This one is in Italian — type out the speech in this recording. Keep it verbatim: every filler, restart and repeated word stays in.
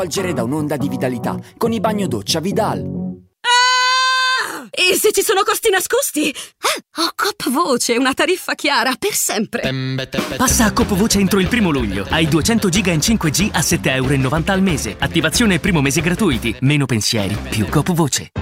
Svolgere da un'onda di vitalità con i bagno doccia Vidal. E se ci sono costi nascosti? Ah, ho Coop Voce, una tariffa chiara per sempre. Passa a Coop Voce entro il primo luglio. Hai duecento giga in cinque G a sette virgola novanta euro al mese. Attivazione e primo mese gratuiti. Meno pensieri, più Coop Voce.